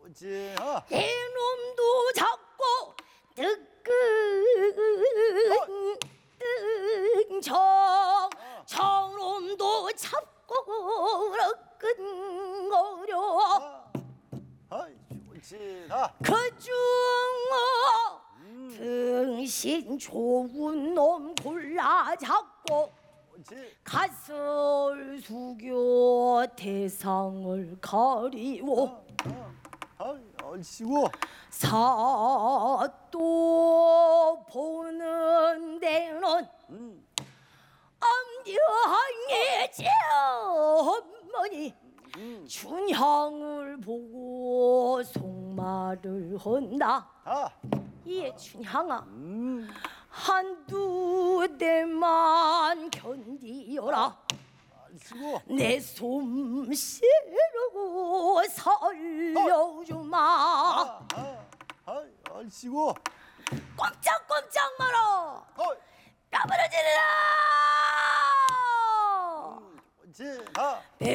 옳지. 이놈도 잡고 뜨끈뜨끈 정놈도 잡고 끈거려 옳지. 그중 등신 좋은 놈 골라 잡고 옳지. 갓을 숙여 대상을 가리워 옳지고. 사또 보는 데는 엄정의 제어머니 춘향을 보고 속말을 한다. 예, 춘향아, 한두 대만 견디어라. 옳지고. 내 솜씨로 살려주마. 옳지고. 꼼짝꼼짝 마라. 까부러지라. 옳지.